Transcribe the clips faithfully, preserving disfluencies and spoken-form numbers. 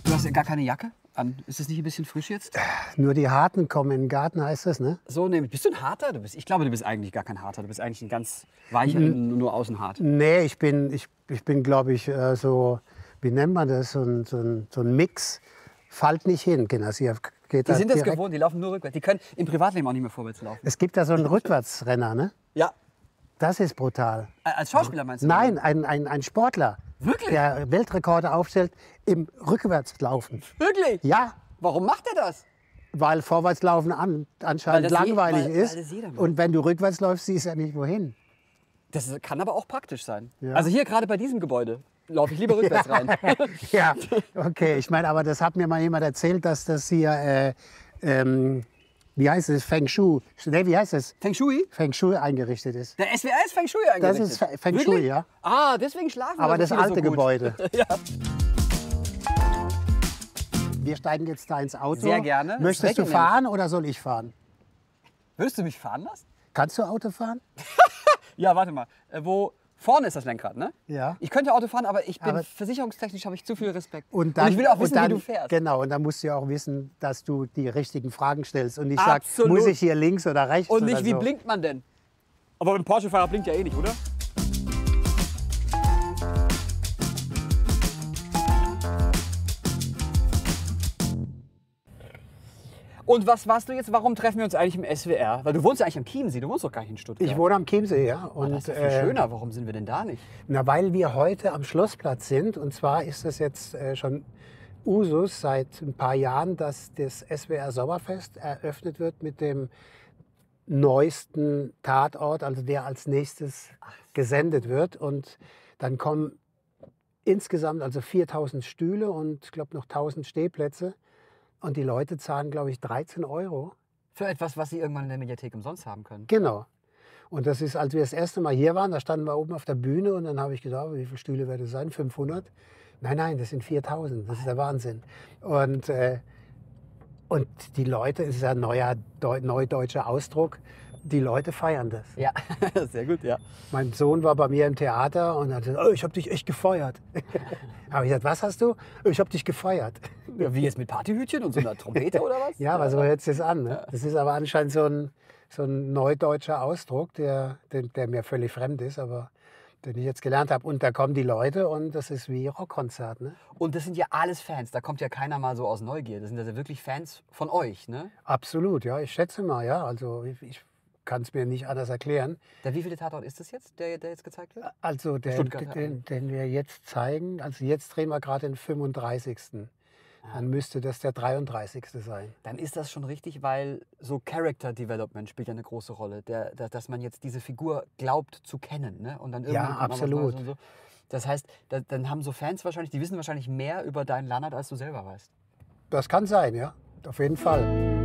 Du hast ja gar keine Jacke an. Ist das nicht ein bisschen frisch jetzt? Nur die Harten kommen in den Garten, heißt das, ne? So, nee, bist du ein Harter? Du bist, ich glaube, du bist eigentlich gar kein Harter. Du bist eigentlich ein ganz weicher, mhm. nur außen hart. Nee, ich bin, ich, ich bin glaube ich, äh, so, wie nennt man das, so ein, so ein, so ein Mix. Fällt nicht hin, Genasiev. Die da sind das gewohnt, die laufen nur rückwärts. Die können im Privatleben auch nicht mehr vorwärts laufen. Es gibt da so einen Rückwärtsrenner, ne? Ja. Das ist brutal. Als Schauspieler meinst du? Nein, ein, ein, ein Sportler. Wirklich? Der Weltrekorde aufstellt im Rückwärtslaufen. Wirklich? Ja. Warum macht er das? Weil Vorwärtslaufen an, anscheinend langweilig je, weil, ist. Weil und wenn du rückwärts läufst, siehst du ja nicht wohin. Das kann aber auch praktisch sein. Ja. Ja. Also hier gerade bei diesem Gebäude laufe ich lieber rückwärts ja. rein. Ja, okay. Ich meine, aber das hat mir mal jemand erzählt, dass das hier, äh, ähm, wie heißt es, Feng Shui, nee, wie heißt es? Feng Shui? Feng Shui eingerichtet ist. Der S W R ist Feng Shui eingerichtet? Das ist Feng Shui, ja. Ah, deswegen schlafen aber wir das alte so gut. Gebäude. Ja. Wir steigen jetzt da ins Auto. Sehr gerne. Möchtest du fahren oder soll ich fahren? Würdest du mich fahren lassen? Kannst du Auto fahren? Ja, warte mal. Äh, wo vorne ist das Lenkrad, ne? Ja. Ich könnte Auto fahren, aber ich bin aber versicherungstechnisch habe ich zu viel Respekt. Und, dann, und ich will auch wissen, dann, wie du fährst. Genau, und dann musst du ja auch wissen, dass du die richtigen Fragen stellst und nicht Absolut. sagst, muss ich hier links oder rechts und nicht, oder wie so. blinkt man denn? Aber ein Porsche-Fahrer blinkt ja eh nicht, oder? Und was warst du jetzt? Warum treffen wir uns eigentlich im S W R? Weil du wohnst ja eigentlich am Chiemsee, du wohnst doch gar nicht in Stuttgart. Ich wohne am Chiemsee, ja. Und, oh, das ist ja viel äh, schöner. Warum sind wir denn da nicht? Na, weil wir heute am Schlossplatz sind. Und zwar ist das jetzt äh, schon Usus seit ein paar Jahren, dass das S W R Sommerfest eröffnet wird mit dem neuesten Tatort, also der als nächstes gesendet wird. Und dann kommen insgesamt also viertausend Stühle und ich glaube noch tausend Stehplätze. Und die Leute zahlen, glaube ich, dreizehn Euro. Für etwas, was sie irgendwann in der Mediathek umsonst haben können. Genau. Und das ist, als wir das erste Mal hier waren, da standen wir oben auf der Bühne und dann habe ich gedacht, wie viele Stühle werden das sein? fünfhundert? Nein, nein, das sind viertausend. Das ist der Wahnsinn. Und, äh, und die Leute, es ist ein neuer, Deu neudeutscher Ausdruck, die Leute feiern das. Ja, sehr gut, ja. Mein Sohn war bei mir im Theater und hat gesagt, oh, ich habe dich echt gefeuert. Aber ich gesagt, was hast du? Ich habe dich gefeuert. Ja, wie jetzt mit Partyhütchen und so einer Trompete oder was? Ja, aber so hört es an. Ne? Das ist aber anscheinend so ein, so ein neudeutscher Ausdruck, der, der, der mir völlig fremd ist, aber den ich jetzt gelernt habe. Und da kommen die Leute und das ist wie Rockkonzert. Ne? Und das sind ja alles Fans, da kommt ja keiner mal so aus Neugier. Das sind ja wirklich Fans von euch, ne? Absolut, ja, ich schätze mal, ja. Also ich, ich kann es mir nicht anders erklären. Der wievielte Tatort ist das jetzt, der, der jetzt gezeigt wird? Also der, den, den wir jetzt zeigen, also jetzt drehen wir gerade den fünfunddreißigsten Dann müsste das der dreiunddreißigste sein. Dann ist das schon richtig, weil so Character Development spielt ja eine große Rolle. Der, der, dass man jetzt diese Figur glaubt zu kennen. Ne? Und dann ja, absolut. Und so. Das heißt, da, dann haben so Fans wahrscheinlich, die wissen wahrscheinlich mehr über deinen Lannert, als du selber weißt. Das kann sein, ja. Auf jeden Fall.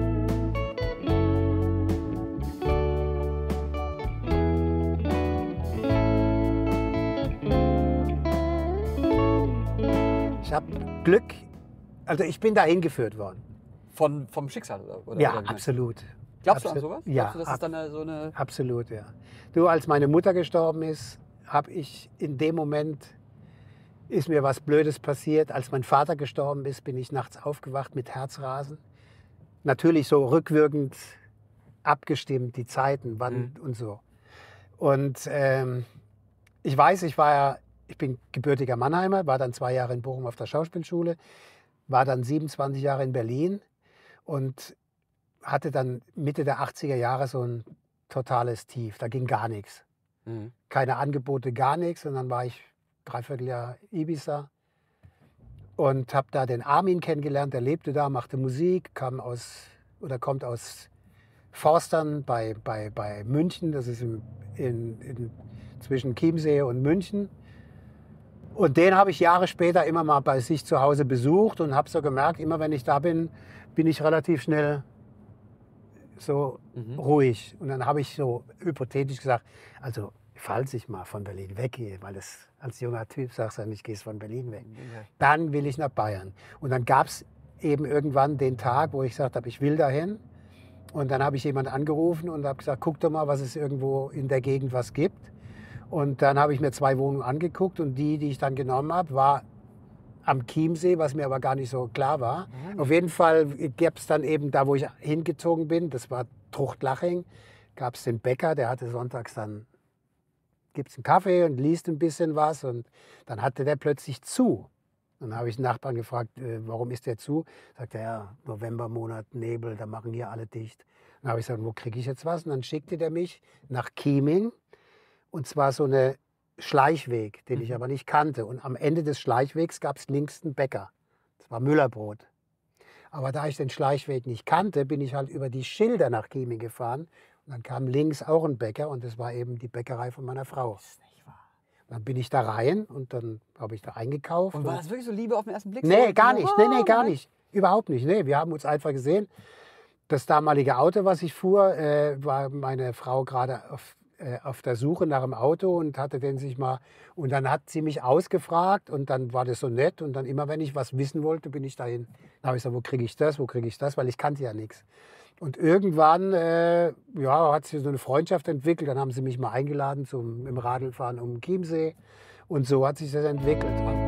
Ich habe Glück, also ich bin da hingeführt worden. Von, vom Schicksal? Oder, ja, oder absolut. Glaubst absolut. du an sowas? Ja, Glaubst du, das ist dann eine, so eine absolut, ja. Du, als meine Mutter gestorben ist, habe ich in dem Moment, ist mir was Blödes passiert. Als mein Vater gestorben ist, bin ich nachts aufgewacht mit Herzrasen. Natürlich so rückwirkend abgestimmt, die Zeiten, wann mhm. und so. Und ähm, ich weiß, ich war ja, ich bin gebürtiger Mannheimer, war dann zwei Jahre in Bochum auf der Schauspielschule, war dann siebenundzwanzig Jahre in Berlin und hatte dann Mitte der achtziger Jahre so ein totales Tief. Da ging gar nichts. Mhm. Keine Angebote, gar nichts. Und dann war ich dreiviertel Jahr Ibiza und habe da den Armin kennengelernt. Der lebte da, machte Musik, kam aus oder kommt aus Forstern bei, bei, bei München. Das ist in, in, in, zwischen Chiemsee und München. Und den habe ich Jahre später immer mal bei sich zu Hause besucht und habe so gemerkt, immer wenn ich da bin, bin ich relativ schnell so mhm. ruhig. Und dann habe ich so hypothetisch gesagt, also falls ich mal von Berlin weggehe, weil das als junger Typ sagst du nicht, gehst von Berlin weg, ja. Dann will ich nach Bayern. Und dann gab es eben irgendwann den Tag, wo ich gesagt habe, ich will dahin. Und dann habe ich jemanden angerufen und habe gesagt, guck doch mal, was es irgendwo in der Gegend was gibt. Und dann habe ich mir zwei Wohnungen angeguckt und die, die ich dann genommen habe, war am Chiemsee, was mir aber gar nicht so klar war. Mhm. Auf jeden Fall gab es dann eben da, wo ich hingezogen bin, das war Truchtlaching, gab es den Bäcker, der hatte sonntags dann, gibt es einen Kaffee und liest ein bisschen was und dann hatte der plötzlich zu. Dann habe ich den Nachbarn gefragt, äh, warum ist der zu? Sagt er, ja, Novembermonat, Nebel, da machen hier alle dicht. Dann habe ich gesagt, wo kriege ich jetzt was? Und dann schickte der mich nach Chieming und zwar so eine Schleichweg, den ich Mhm. aber nicht kannte. Und am Ende des Schleichwegs gab es links einen Bäcker. Das war Müllerbrot. Aber da ich den Schleichweg nicht kannte, bin ich halt über die Schilder nach Chieming gefahren. Und dann kam links auch ein Bäcker und das war eben die Bäckerei von meiner Frau. Das ist nicht wahr. Dann bin ich da rein und dann habe ich da eingekauft. Und war das wirklich so Liebe auf den ersten Blick? Nee, so, gar so, nicht. Nee, nee, oh, gar nein? nicht. Überhaupt nicht. Nee, wir haben uns einfach gesehen. Das damalige Auto, was ich fuhr, äh, war meine Frau gerade auf, äh, auf der Suche nach einem Auto und hatte den sich mal. Und dann hat sie mich ausgefragt und dann war das so nett. Und dann immer, wenn ich was wissen wollte, bin ich dahin. Dann habe ich gesagt, wo kriege ich das, wo kriege ich das, weil ich kannte ja nichts. Und irgendwann äh, ja, hat sich so eine Freundschaft entwickelt. Dann haben sie mich mal eingeladen zum im Radlfahren um den Chiemsee. Und so hat sich das entwickelt.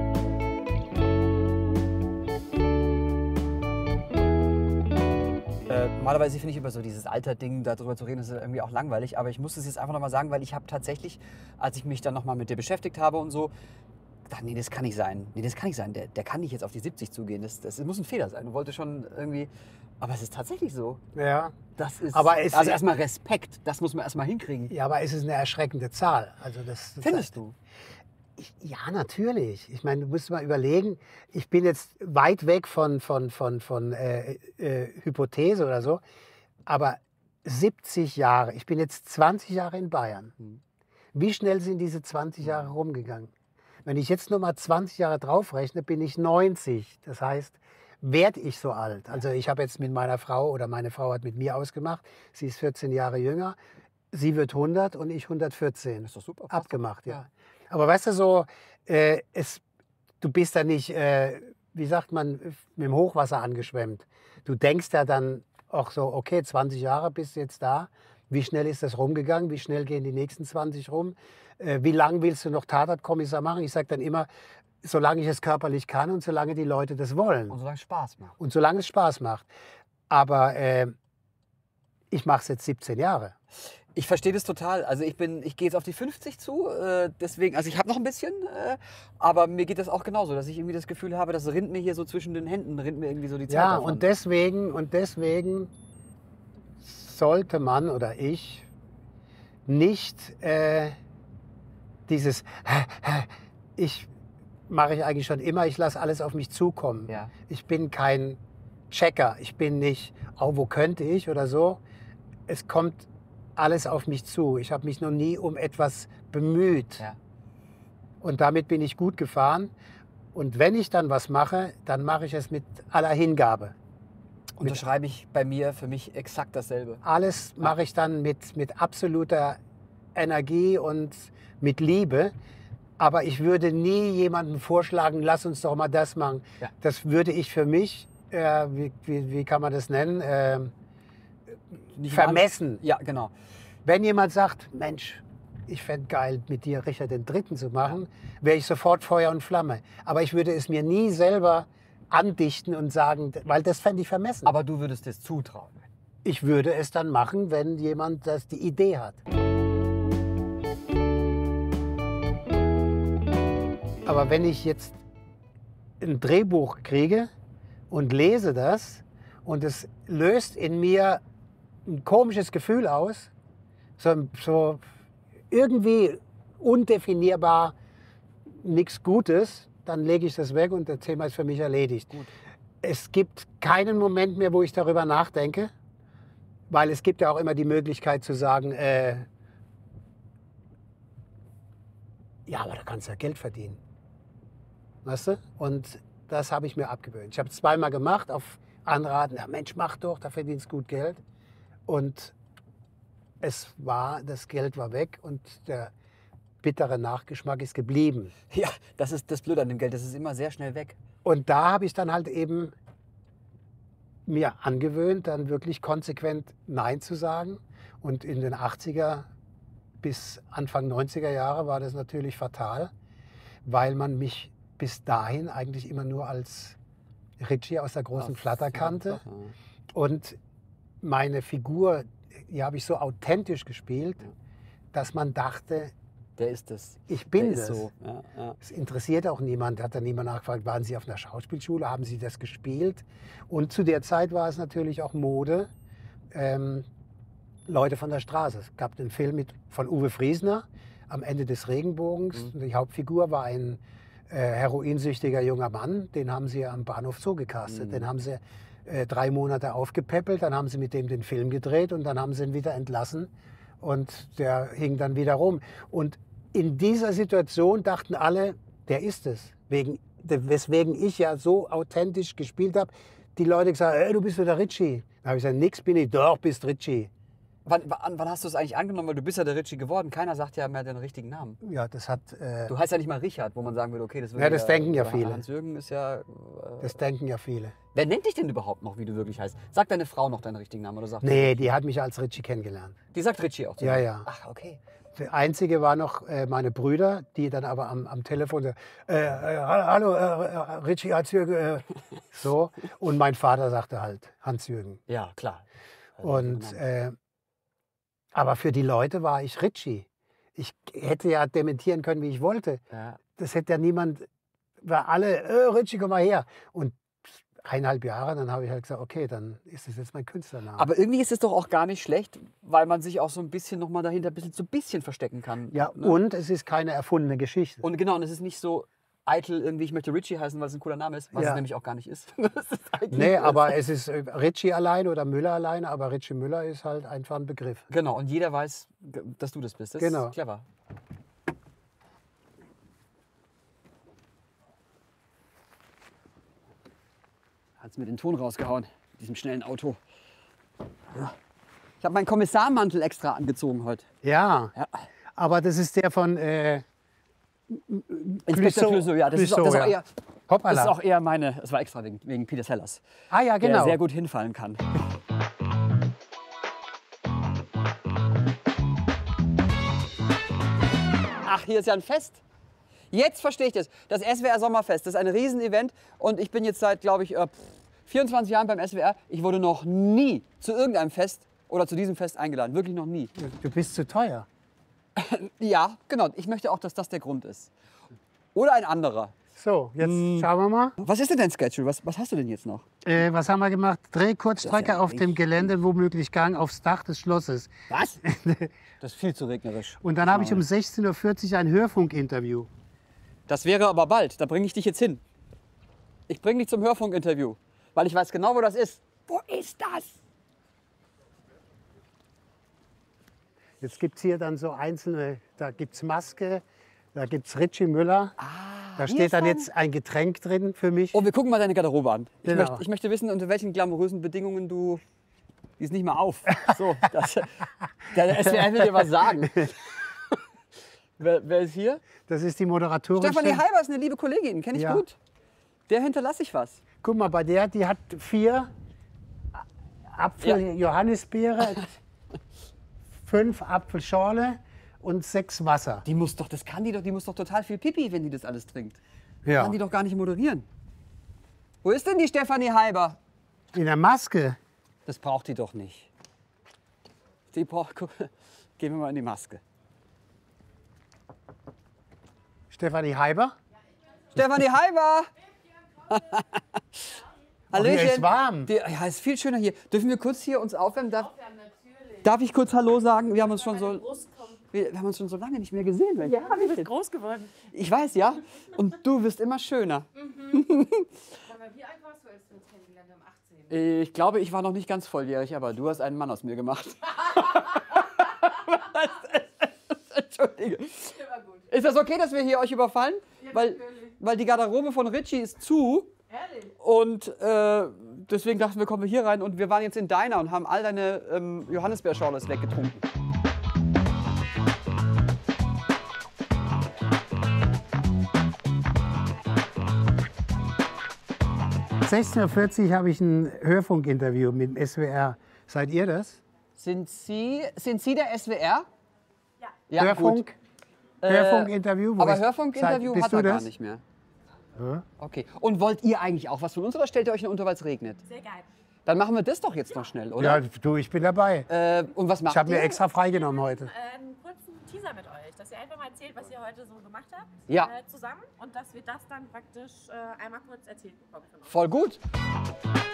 Äh, normalerweise finde ich über so dieses Alter-Ding darüber zu reden, ist irgendwie auch langweilig. Aber ich muss es jetzt einfach nochmal sagen, weil ich habe tatsächlich, als ich mich dann nochmal mit dir beschäftigt habe und so, gedacht, nee, das kann nicht sein. Nee, das kann nicht sein. Der, der kann nicht jetzt auf die siebzig zugehen. Das, das muss ein Fehler sein. Du wolltest schon irgendwie. Aber es ist tatsächlich so. Ja. Das ist. Aber es- also erstmal Respekt. Das muss man erstmal hinkriegen. Ja, aber es ist eine erschreckende Zahl. Also das, das Findest du? Ich, ja, natürlich. Ich meine, du musst mal überlegen, ich bin jetzt weit weg von, von, von, von äh, äh, Hypothese oder so, aber siebzig Jahre, ich bin jetzt zwanzig Jahre in Bayern. Hm. Wie schnell sind diese zwanzig Jahre rumgegangen? Wenn ich jetzt noch mal zwanzig Jahre draufrechne, bin ich neunzig. Das heißt, werde ich so alt? Also ich habe jetzt mit meiner Frau oder meine Frau hat mit mir ausgemacht, sie ist vierzehn Jahre jünger, sie wird hundert und ich hundertvierzehn. Ist doch super. passt Abgemacht, doch. ja. Aber weißt du so, äh, es, du bist da nicht, äh, wie sagt man, mit dem Hochwasser angeschwemmt. Du denkst ja dann auch so, okay, zwanzig Jahre bist du jetzt da. Wie schnell ist das rumgegangen? Wie schnell gehen die nächsten zwanzig rum? Äh, wie lange willst du noch Tatortkommissar machen? Ich sage dann immer, solange ich es körperlich kann und solange die Leute das wollen. Und solange es Spaß macht. Und solange es Spaß macht. Aber äh, ich mache es jetzt siebzehn Jahre. Ich verstehe das total. Also ich bin, ich gehe jetzt auf die fünfzig zu, äh, deswegen, also ich habe noch ein bisschen, äh, aber mir geht das auch genauso, dass ich irgendwie das Gefühl habe, das rinnt mir hier so zwischen den Händen, rinnt mir irgendwie so die Zeit Ja, davon. und deswegen, und deswegen sollte man oder ich nicht äh, dieses, ich mache ich eigentlich schon immer, ich lasse alles auf mich zukommen. Ja. Ich bin kein Checker, ich bin nicht, oh, wo könnte ich oder so. Es kommt alles auf mich zu. Ich habe mich noch nie um etwas bemüht. Ja. Und damit bin ich gut gefahren. Und wenn ich dann was mache, dann mache ich es mit aller Hingabe. Unterschreibe ich bei mir für mich exakt dasselbe. Alles mache ich dann mit, mit absoluter Energie und mit Liebe. Aber ich würde nie jemandem vorschlagen, lass uns doch mal das machen. Ja. Das würde ich für mich, äh, wie, wie, wie kann man das nennen, äh, Nicht vermessen. Ja, genau. Wenn jemand sagt, Mensch, ich fände geil, mit dir Richard den Dritten zu machen, wäre ich sofort Feuer und Flamme. Aber ich würde es mir nie selber andichten und sagen, weil das fände ich vermessen. Aber du würdest es zutrauen. Ich würde es dann machen, wenn jemand das die Idee hat. Aber wenn ich jetzt ein Drehbuch kriege und lese das und es löst in mir ein komisches Gefühl aus, so, so irgendwie undefinierbar nichts Gutes, dann lege ich das weg und das Thema ist für mich erledigt. Gut. Es gibt keinen Moment mehr, wo ich darüber nachdenke, weil es gibt ja auch immer die Möglichkeit zu sagen, äh, ja, aber da kannst du ja Geld verdienen. Weißt du? Und das habe ich mir abgewöhnt. Ich habe es zweimal gemacht, auf Anraten, ja Mensch, mach doch, da verdienst du gut Geld. Und es war, das Geld war weg und der bittere Nachgeschmack ist geblieben. Ja, das ist das Blöde an dem Geld, das ist immer sehr schnell weg. Und da habe ich dann halt eben mir angewöhnt, dann wirklich konsequent Nein zu sagen. Und in den achtziger bis Anfang neunziger Jahre war das natürlich fatal, weil man mich bis dahin eigentlich immer nur als Ritchie aus der großen Ach, Flatterkante. ja. Und meine Figur, die habe ich so authentisch gespielt, Ja. dass man dachte, Der ist das. ich bin Der ist das. so. Ja, ja. Es interessiert auch niemand, hat dann niemand nachgefragt, waren Sie auf einer Schauspielschule, haben Sie das gespielt? Und zu der Zeit war es natürlich auch Mode, ähm, Leute von der Straße. Es gab den Film mit, von Uwe Friesner, Am Ende des Regenbogens. Mhm. Die Hauptfigur war ein äh, heroinsüchtiger junger Mann, den haben sie am Bahnhof Zoo gecastet. Mhm. Den haben sie äh, drei Monate aufgepäppelt, dann haben sie mit dem den Film gedreht und dann haben sie ihn wieder entlassen und der hing dann wieder rum. Und in dieser Situation dachten alle, der ist es. Wegen, weswegen ich ja so authentisch gespielt habe. Die Leute gesagt, hey, du bist doch der Ritchie. Da habe ich gesagt, nix bin ich, doch, bist Ritchie. Wann, wann, wann hast du es eigentlich angenommen? Weil du bist ja der Ritchie geworden. Keiner sagt ja mehr den richtigen Namen. Ja, das hat, äh, Du heißt ja nicht mal Richard, wo man sagen würde, okay, das würde Ja, das denken ja viele. Hans-Jürgen ist ja... Äh, das denken ja viele. wer nennt dich denn überhaupt noch, wie du wirklich heißt? Sagt deine Frau noch deinen richtigen Namen? Oder sagt Nee, die hat mich als Ritchie kennengelernt. Die sagt Ritchie auch zu Ja, dir? ja. Ach, okay. Der einzige war noch äh, meine Brüder, die dann aber am, am Telefon, äh, äh, hallo, äh, Ritchie, Hans-Jürgen, äh, so. Und mein Vater sagte halt Hans-Jürgen. Ja, klar. Also, Und, äh, aber für die Leute war ich Ritchie. Ich hätte ja dementieren können, wie ich wollte. ja. Das hätte ja niemand, war alle, äh, Ritchie, komm mal her. Und eineinhalb Jahre, dann habe ich halt gesagt, okay, dann ist das jetzt mein Künstlername. Aber irgendwie ist es doch auch gar nicht schlecht, weil man sich auch so ein bisschen noch mal dahinter ein bisschen, so ein bisschen verstecken kann. ja, ne? und es ist keine erfundene Geschichte. Und genau, und es ist nicht so eitel irgendwie, ich möchte Ritchie heißen, weil es ein cooler Name ist, was Ja. es nämlich auch gar nicht ist. Das ist eigentlich- Nee, aber es ist äh, Ritchie alleine oder Müller alleine, aber Ritchie Müller ist halt einfach ein Begriff. Genau, und jeder weiß, dass du das bist. Das Genau. ist clever. Hat's mir den Ton rausgehauen, mit diesem schnellen Auto. Ja. Ich habe meinen Kommissarmantel extra angezogen heute. Ja, Ja. aber das ist der von äh, Inspektor Clouseau, ja, das ist, auch, das, ist auch ja. eher, das Hoppala. ist auch eher meine, das war extra wegen, wegen Peter Sellers, ah ja, der genau. sehr gut hinfallen kann. Ach, hier ist ja ein Fest. Jetzt verstehe ich das. Das S W R Sommerfest, das ist ein Riesenevent und ich bin jetzt seit, glaube ich, äh, vierundzwanzig Jahren beim S W R. Ich wurde noch nie zu irgendeinem Fest oder zu diesem Fest eingeladen. Wirklich noch nie. Du bist zu teuer. Ja, genau. Ich möchte auch, dass das der Grund ist. Oder ein anderer. So, jetzt Hm. schauen wir mal. Was ist denn dein Schedule? Was, was hast du denn jetzt noch? Äh, was haben wir gemacht? Drehkurzstrecke Das ist ja auf dem nicht- Gelände, womöglich Gang aufs Dach des Schlosses. Was? Das ist viel zu regnerisch. Und dann habe ich um sechzehn Uhr vierzig ein Hörfunkinterview. Das wäre aber bald. Da bringe ich dich jetzt hin. Ich bringe dich zum Hörfunkinterview. Weil ich weiß genau, wo das ist. Wo ist das? Jetzt gibt es hier dann so einzelne, da gibt es Maske, da gibt es Ritchie Müller. da Ah, hier steht ist dann dann- jetzt ein Getränk drin für mich. Oh, wir gucken mal deine Garderobe an. Ich, Genau. möchte, ich möchte wissen, unter welchen glamourösen Bedingungen du... Die ist nicht mal auf. So, das, der S W R will dir was sagen. wer, wer ist hier? Das ist die Moderatorin. Stefanie Halber ist eine liebe Kollegin, kenne ich Ja. gut. Der hinterlasse ich was. Guck mal, bei der, die hat vier Apfel, Johannisbeere, fünf Apfelschorle und sechs Wasser. Die muss doch, das kann die doch, die muss doch total viel Pipi, wenn die das alles trinkt. Ja. Kann die doch gar nicht moderieren. Wo ist denn die Stefanie Halber? In der Maske. Das braucht die doch nicht. Die braucht, guck, gehen wir mal in die Maske. Stefanie Heiber. Stefanie Halber! Hallöchen. hier ist warm. Die, ja, ist viel schöner hier. Dürfen wir kurz hier uns aufwärmen? Darf, darf ich kurz Hallo sagen? Wir haben uns schon so, wir, wir haben uns schon so lange nicht mehr gesehen. Ja, wir sind groß geworden. Ich weiß, ja. Und du wirst immer schöner. Sag mal, wie alt warst du, als wir uns kennengelernt haben? achtzehn? Ich glaube, ich war noch nicht ganz volljährig, aber du hast einen Mann aus mir gemacht. Entschuldige. Immer gut. Ist das okay, dass wir hier euch überfallen? Ja, weil, natürlich. weil die Garderobe von Ritchie ist zu. Ehrlich? Und äh, deswegen dachten wir, kommen wir hier rein. Und wir waren jetzt in Deiner und haben all deine ähm, Johannisbeerschorles weggetrunken. sechzehn Uhr vierzig habe ich ein Hörfunkinterview mit dem S W R. Seid ihr das? Sind Sie, sind Sie der S W R? Ja. Ja, Hörfunk? gut. Äh, Hörfunkinterview? Wo Aber ist- Hörfunkinterview seid- bist hat du er gar das? nicht mehr. Ja? Okay. Und wollt ihr eigentlich auch was von uns oder stellt ihr euch nur unter, weil es regnet? Sehr geil. Dann machen wir das doch jetzt noch schnell, oder? Ja, du, ich bin dabei. Äh, und was macht Ich habe ihr? mir extra freigenommen heute. Äh, einen kurzen Teaser mit euch, dass ihr einfach mal erzählt, was ihr heute so gemacht habt. Ja. Äh, zusammen und dass wir das dann praktisch äh, einmal kurz erzählt bekommen. Von uns. Voll gut.